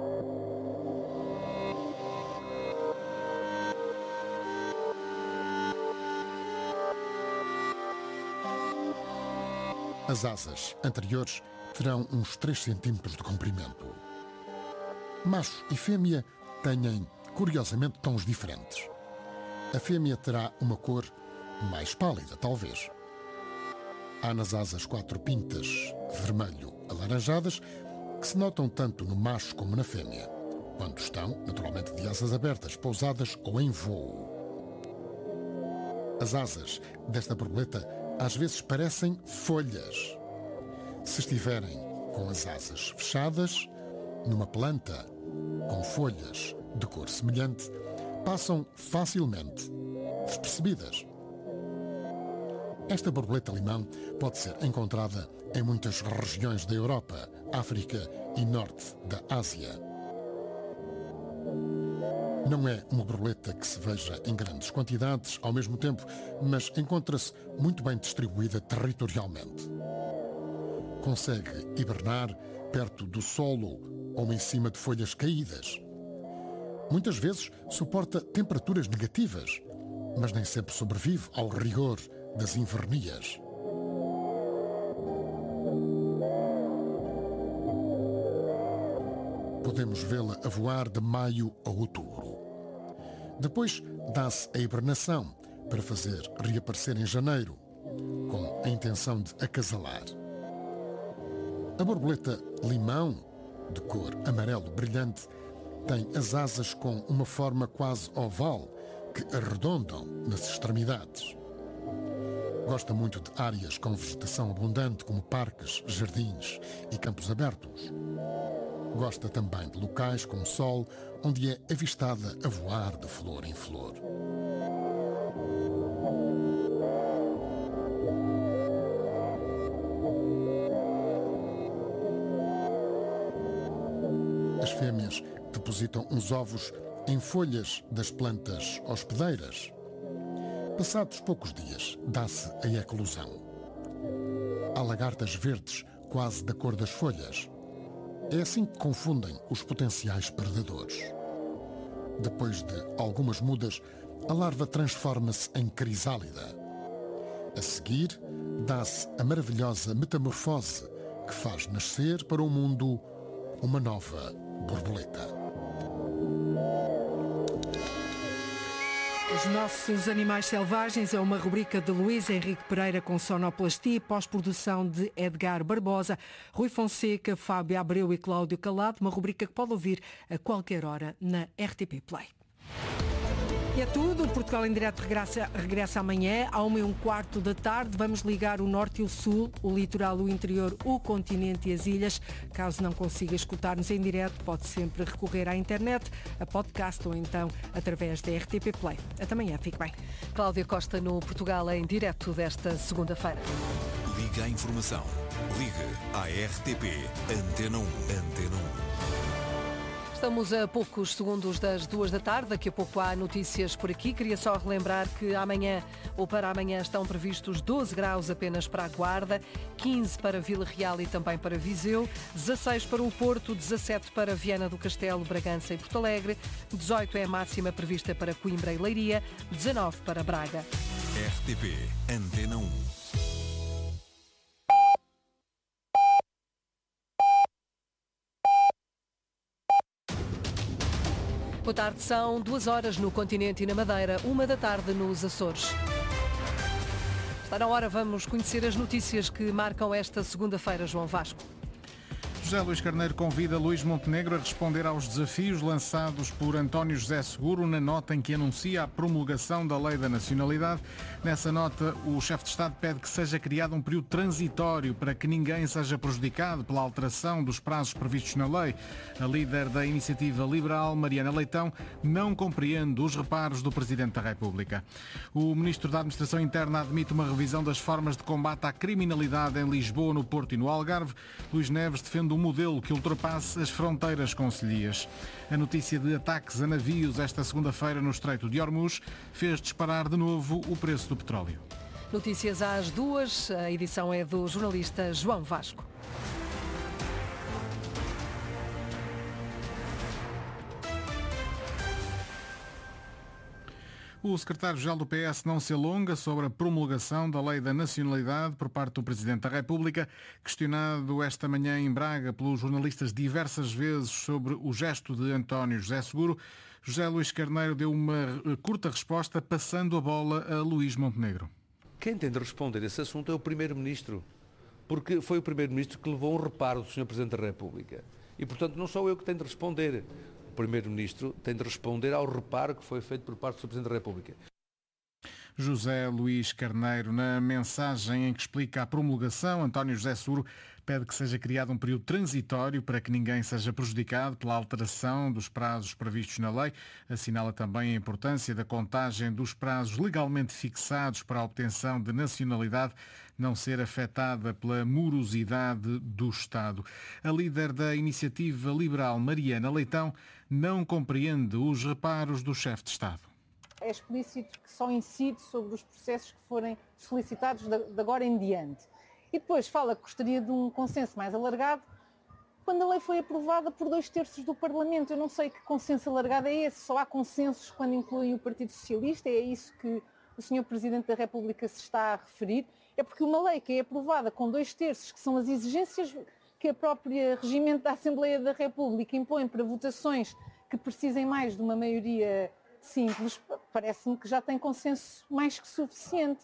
Speaker 11: As asas anteriores terão uns 3 centímetros de comprimento. Macho e fêmea têm, curiosamente, tons diferentes. A fêmea terá uma cor mais pálida, talvez. Há nas asas 4 pintas vermelho-alaranjadas que se notam tanto no macho como na fêmea, quando estão, naturalmente, de asas abertas, pousadas ou em voo. As asas desta borboleta às vezes parecem folhas. Se estiverem com as asas fechadas, numa planta com folhas de cor semelhante, passam facilmente despercebidas. Esta borboleta limão pode ser encontrada em muitas regiões da Europa, África e norte da Ásia. Não é uma borboleta que se veja em grandes quantidades ao mesmo tempo, mas encontra-se muito bem distribuída territorialmente. Consegue hibernar perto do solo ou em cima de folhas caídas. Muitas vezes suporta temperaturas negativas, mas nem sempre sobrevive ao rigor das invernias. Podemos vê-la a voar de maio a outubro. Depois dá-se a hibernação para fazer reaparecer em janeiro, com a intenção de acasalar. A borboleta limão, de cor amarelo brilhante, tem as asas com uma forma quase oval que arredondam nas extremidades. Gosta muito de áreas com vegetação abundante, como parques, jardins e campos abertos. Gosta também de locais com sol, onde é avistada a voar de flor em flor. As fêmeas depositam os ovos em folhas das plantas hospedeiras. Passados poucos dias, dá-se a eclosão. Há lagartas verdes, quase da cor das folhas. É assim que confundem os potenciais predadores. Depois de algumas mudas, a larva transforma-se em crisálida. A seguir, dá-se a maravilhosa metamorfose que faz nascer para o mundo uma nova borboleta.
Speaker 2: Os Nossos Animais Selvagens é uma rubrica de Luís Henrique Pereira com sonoplastia e pós-produção de Edgar Barbosa, Rui Fonseca, Fábio Abreu e Cláudio Calado, uma rubrica que pode ouvir a qualquer hora na RTP Play. E é tudo. O Portugal em Direto regressa amanhã, à 1h15 da tarde. Vamos ligar o norte e o sul, o litoral, o interior, o continente e as ilhas. Caso não consiga escutar-nos em direto, pode sempre recorrer à internet, a podcast ou então através da RTP Play. Até amanhã. Fique bem.
Speaker 12: Cláudia Costa no Portugal em Direto desta segunda-feira.
Speaker 13: Liga a informação. Ligue à RTP Antena 1. Antena 1.
Speaker 12: Estamos a poucos segundos das 2 da tarde. Daqui a pouco há notícias por aqui. Queria só relembrar que amanhã ou para amanhã estão previstos 12 graus apenas para a Guarda, 15 para Vila Real e também para Viseu, 16 para o Porto, 17 para Viana do Castelo, Bragança e Porto Alegre, 18 é a máxima prevista para Coimbra e Leiria, 19 para Braga.
Speaker 13: RTP Antena 1.
Speaker 12: Boa tarde, são 2 horas no continente e na Madeira, 1 da tarde nos Açores. Está na hora, vamos conhecer as notícias que marcam esta segunda-feira, João Vasco.
Speaker 14: José Luís Carneiro convida Luís Montenegro a responder aos desafios lançados por António José Seguro na nota em que anuncia a promulgação da Lei da Nacionalidade. Nessa nota, o chefe de Estado pede que seja criado um período transitório para que ninguém seja prejudicado pela alteração dos prazos previstos na lei. A líder da Iniciativa Liberal, Mariana Leitão, não compreende os reparos do Presidente da República. O Ministro da Administração Interna admite uma revisão das formas de combate à criminalidade em Lisboa, no Porto e no Algarve. Luís Neves defende um modelo que ultrapasse as fronteiras concelhias. A notícia de ataques a navios esta segunda-feira no Estreito de Hormuz fez disparar de novo o preço do petróleo.
Speaker 12: Notícias às 2, a edição é do jornalista João Vasco.
Speaker 14: O secretário-geral do PS não se alonga sobre a promulgação da Lei da Nacionalidade por parte do Presidente da República. Questionado esta manhã em Braga pelos jornalistas diversas vezes sobre o gesto de António José Seguro, José Luís Carneiro deu uma curta resposta, passando a bola a Luís Montenegro.
Speaker 15: Quem tem de responder esse assunto é o Primeiro-Ministro, porque foi o Primeiro-Ministro que levou um reparo do Sr. Presidente da República. E, portanto, não sou eu que tenho de responder. O Primeiro-Ministro tem de responder ao reparo que foi feito por parte do Sr. Presidente da República.
Speaker 14: José Luís Carneiro, na mensagem em que explica a promulgação, António José Seguro pede que seja criado um período transitório para que ninguém seja prejudicado pela alteração dos prazos previstos na lei. Assinala também a importância da contagem dos prazos legalmente fixados para a obtenção de nacionalidade não ser afetada pela morosidade do Estado. A líder da Iniciativa Liberal, Mariana Leitão, não compreende os reparos do chefe de Estado.
Speaker 16: É explícito que só incide sobre os processos que forem solicitados de agora em diante. E depois fala que gostaria de um consenso mais alargado quando a lei foi aprovada por 2/3 do Parlamento. Eu não sei que consenso alargado é esse. Só há consensos quando incluem o Partido Socialista. É isso que o Sr. Presidente da República se está a referir. É porque uma lei que é aprovada com 2/3, que são as exigências que a própria regimento da Assembleia da República impõe para votações que precisem mais de uma maioria simples, parece-me que já tem consenso mais que suficiente.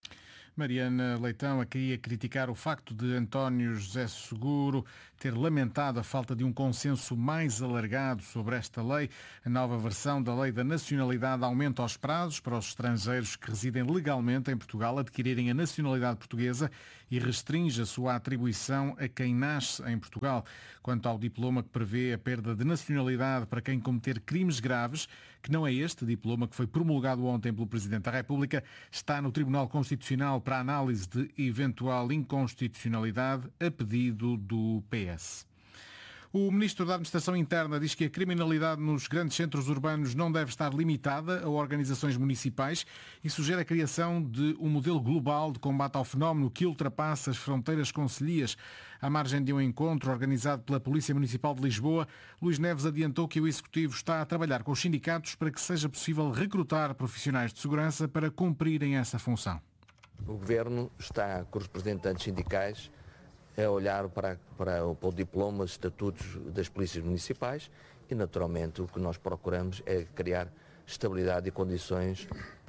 Speaker 14: Mariana Leitão queria criticar o facto de António José Seguro ter lamentado a falta de um consenso mais alargado sobre esta lei. A nova versão da Lei da Nacionalidade aumenta os prazos para os estrangeiros que residem legalmente em Portugal adquirirem a nacionalidade portuguesa e restringe a sua atribuição a quem nasce em Portugal. Quanto ao diploma que prevê a perda de nacionalidade para quem cometer crimes graves, que não é este diploma que foi promulgado ontem pelo Presidente da República, está no Tribunal Constitucional para análise de eventual inconstitucionalidade a pedido do PS. O Ministro da Administração Interna diz que a criminalidade nos grandes centros urbanos não deve estar limitada a organizações municipais e sugere a criação de um modelo global de combate ao fenómeno que ultrapassa as fronteiras concelhias. À margem de um encontro organizado pela Polícia Municipal de Lisboa, Luís Neves adiantou que o Executivo está a trabalhar com os sindicatos para que seja possível recrutar profissionais de segurança para cumprirem essa função.
Speaker 17: O Governo está com os representantes sindicais a olhar para o diploma, os estatutos das polícias municipais e, naturalmente, o que nós procuramos é criar estabilidade e condições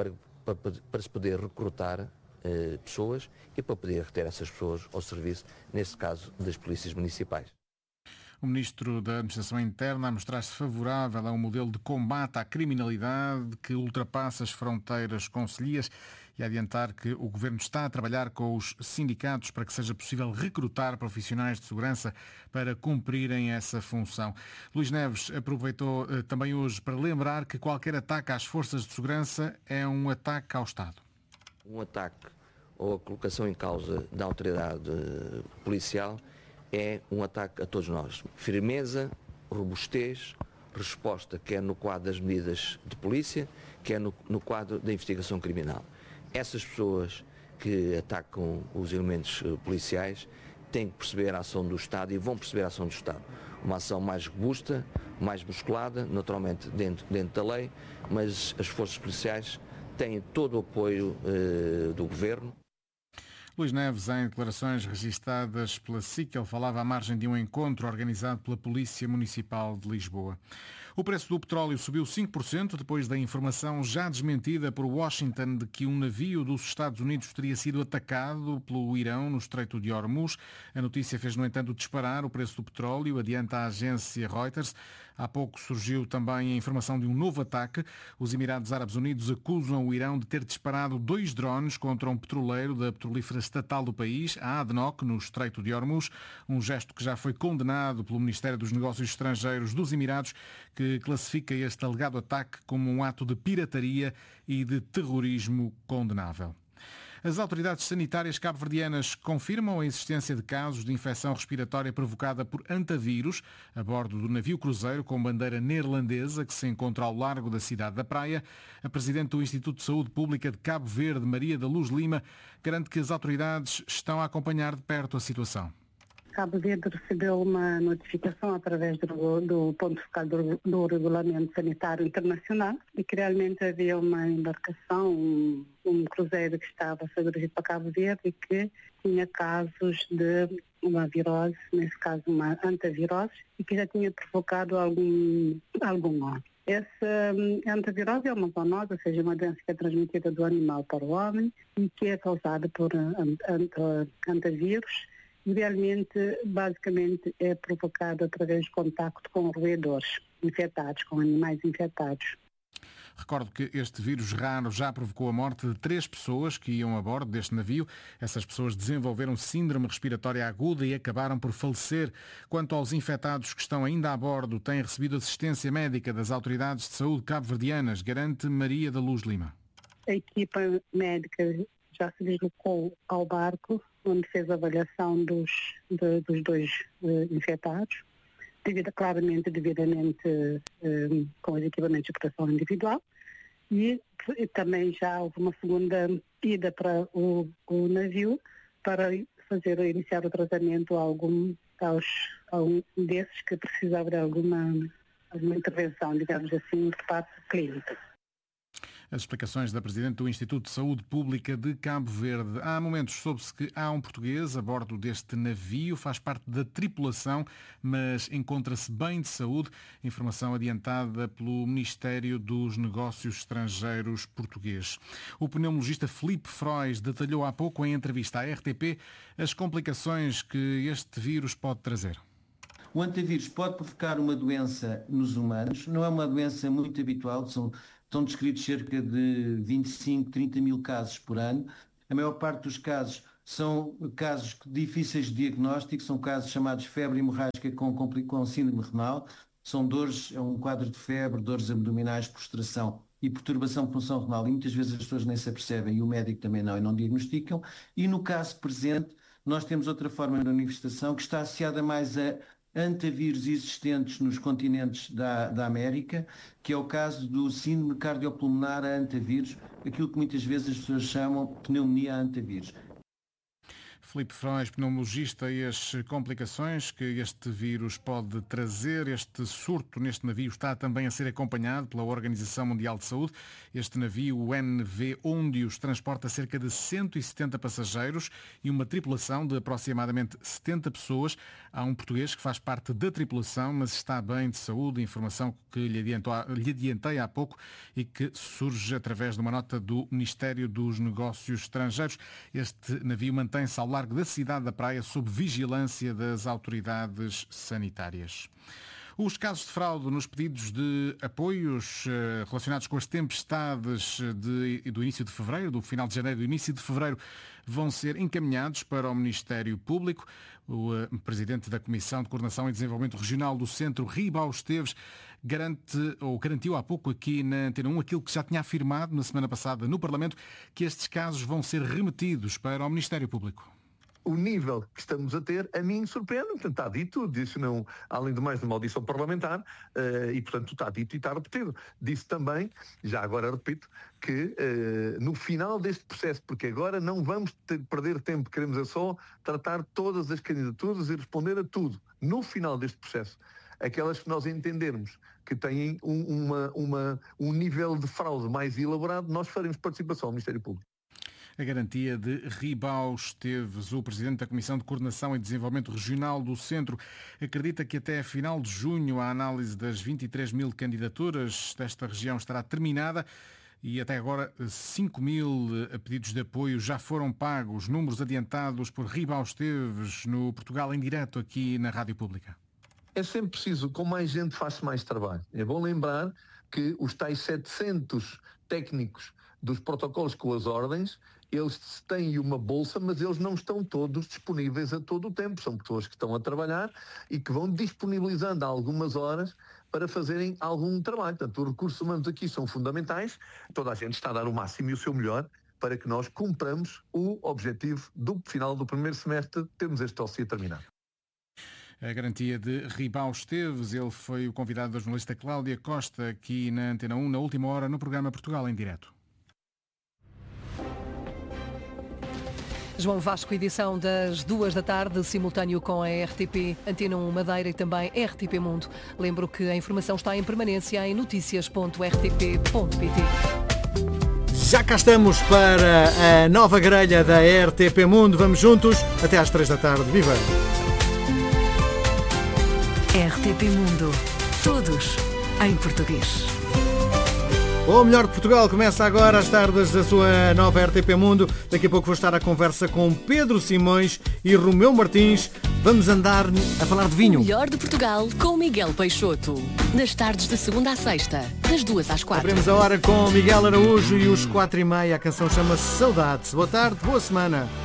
Speaker 17: para se poder recrutar pessoas e para poder reter essas pessoas ao serviço, neste caso, das polícias municipais.
Speaker 14: O Ministro da Administração Interna a mostrar-se favorável a um modelo de combate à criminalidade que ultrapassa as fronteiras concelhias e a adiantar que o Governo está a trabalhar com os sindicatos para que seja possível recrutar profissionais de segurança para cumprirem essa função. Luís Neves aproveitou também hoje para lembrar que qualquer ataque às forças de segurança é um ataque ao Estado.
Speaker 17: Um ataque ou a colocação em causa da autoridade policial é um ataque a todos nós. Firmeza, robustez, resposta, quer no quadro das medidas de polícia, quer no quadro da investigação criminal. Essas pessoas que atacam os elementos policiais têm que perceber a ação do Estado e vão perceber a ação do Estado. Uma ação mais robusta, mais musculada, naturalmente dentro da lei, mas as forças policiais têm todo o apoio do Governo.
Speaker 14: Luís Neves, em declarações registadas pela SIC, ele falava à margem de um encontro organizado pela Polícia Municipal de Lisboa. O preço do petróleo subiu 5% depois da informação já desmentida por Washington de que um navio dos Estados Unidos teria sido atacado pelo Irão no Estreito de Hormuz. A notícia fez, no entanto, disparar o preço do petróleo, adianta a agência Reuters. Há pouco surgiu também a informação de um novo ataque. Os Emirados Árabes Unidos acusam o Irão de ter disparado 2 drones contra um petroleiro da petrolífera estatal do país, a ADNOC, no Estreito de Hormuz, um gesto que já foi condenado pelo Ministério dos Negócios Estrangeiros dos Emirados, que classifica este alegado ataque como um ato de pirataria e de terrorismo condenável. As autoridades sanitárias cabo-verdianas confirmam a existência de casos de infecção respiratória provocada por antavírus a bordo do navio cruzeiro com bandeira neerlandesa que se encontra ao largo da cidade da Praia. A presidente do Instituto de Saúde Pública de Cabo Verde, Maria da Luz Lima, garante que as autoridades estão a acompanhar de perto a situação.
Speaker 18: Cabo Verde recebeu uma notificação através do ponto focal do Regulamento Sanitário Internacional de que realmente havia uma embarcação, um cruzeiro que estava a ser dirigido para Cabo Verde e que tinha casos de uma virose, nesse caso uma antavirose, e que já tinha provocado algum mal. Essa antavirose é uma zoonose, ou seja, uma doença que é transmitida do animal para o homem e que é causada por antavírus. Realmente, basicamente, é provocado através de contacto com roedores infectados, com animais infectados.
Speaker 14: Recordo que este vírus raro já provocou a morte de 3 pessoas que iam a bordo deste navio. Essas pessoas desenvolveram síndrome respiratória aguda e acabaram por falecer. Quanto aos infectados que estão ainda a bordo, têm recebido assistência médica das autoridades de saúde cabo-verdianas, garante Maria da Luz Lima.
Speaker 18: A equipa médica já se deslocou ao barco, onde fez a avaliação dos 2 infectados, devidamente com os equipamentos de proteção individual, e também já houve uma segunda ida para o navio para iniciar o tratamento a algum desses que precisavam de alguma intervenção, digamos assim, de parte clínica.
Speaker 14: As explicações da Presidente do Instituto de Saúde Pública de Cabo Verde. Há momentos soube-se que há um português a bordo deste navio, faz parte da tripulação, mas encontra-se bem de saúde. Informação adiantada pelo Ministério dos Negócios Estrangeiros português. O pneumologista Filipe Frois detalhou há pouco em entrevista à RTP as complicações que este vírus pode trazer.
Speaker 19: O antivírus pode provocar uma doença nos humanos, não é uma doença muito habitual, estão descritos cerca de 25, 30 mil casos por ano. A maior parte dos casos são casos difíceis de diagnóstico, são casos chamados febre hemorrágica com síndrome renal, são dores, é um quadro de febre, dores abdominais, prostração e perturbação de função renal, e muitas vezes as pessoas nem se apercebem, e o médico também não, e não diagnosticam. E no caso presente, nós temos outra forma de manifestação que está associada mais a antavírus existentes nos continentes da América, que é o caso do síndrome cardiopulmonar a antavírus, aquilo que muitas vezes as pessoas chamam pneumonia a antavírus.
Speaker 14: Filipe Frois, pneumologista, e as complicações que este vírus pode trazer. Este surto neste navio está também a ser acompanhado pela Organização Mundial de Saúde. Este navio, o NV Ondius, transporta cerca de 170 passageiros e uma tripulação de aproximadamente 70 pessoas. Há um português que faz parte da tripulação, mas está bem de saúde. Informação que lhe adiantei há pouco e que surge através de uma nota do Ministério dos Negócios Estrangeiros. Este navio mantém-se ao largo da cidade da Praia sob vigilância das autoridades sanitárias. Os casos de fraude nos pedidos de apoios relacionados com as tempestades do início de fevereiro, do final de janeiro e do início de fevereiro, vão ser encaminhados para o Ministério Público. O Presidente da Comissão de Coordenação e Desenvolvimento Regional do Centro, Ribao Esteves, garantiu há pouco aqui na Antena 1 aquilo que já tinha afirmado na semana passada no Parlamento, que estes casos vão ser remetidos para o Ministério Público.
Speaker 1: O nível que estamos a ter, a mim surpreende, portanto está dito, disse não, além de mais de uma audição parlamentar, e portanto está dito e está repetido. Disse também, já agora repito, que no final deste processo, porque agora não vamos perder tempo, queremos é só tratar todas as candidaturas e responder a tudo. No final deste processo, aquelas que nós entendermos que têm um nível de fraude mais elaborado, nós faremos participação ao Ministério Público.
Speaker 14: A garantia de Ribao Esteves, o Presidente da Comissão de Coordenação e Desenvolvimento Regional do Centro, acredita que até a final de junho a análise das 23 mil candidaturas desta região estará terminada e até agora 5 mil pedidos de apoio já foram pagos. Números adiantados por Ribao Esteves no Portugal em direto aqui na Rádio Pública.
Speaker 1: É sempre preciso, com mais gente faz-se mais trabalho. É bom lembrar que os tais 700 técnicos dos protocolos com as ordens, eles têm uma bolsa, mas eles não estão todos disponíveis a todo o tempo. São pessoas que estão a trabalhar e que vão disponibilizando algumas horas para fazerem algum trabalho. Portanto, os recursos humanos aqui são fundamentais. Toda a gente está a dar o máximo e o seu melhor para que nós cumpramos o objetivo do final do primeiro semestre, termos este dossiê terminado.
Speaker 14: A garantia de Ribao Esteves, ele foi o convidado da jornalista Cláudia Costa aqui na Antena 1, na última hora, no programa Portugal em Direto.
Speaker 12: João Vasco, edição das 2 da tarde, simultâneo com a RTP Antena 1 Madeira e também RTP Mundo. Lembro que a informação está em permanência em noticias.rtp.pt.
Speaker 20: Já cá estamos para a nova grelha da RTP Mundo. Vamos juntos até às 3 da tarde. Viva!
Speaker 21: RTP Mundo. Todos em português.
Speaker 20: O melhor de Portugal começa agora às tardes da sua nova RTP Mundo. Daqui a pouco vou estar à conversa com Pedro Simões e Romeu Martins Vamos andar a falar de vinho.
Speaker 4: O melhor de Portugal com Miguel Peixoto. Nas tardes de segunda à sexta, das 2 às 4.
Speaker 20: Abrimos a hora com Miguel Araújo e os 4:30. A canção chama-se Saudades. Boa tarde, boa semana.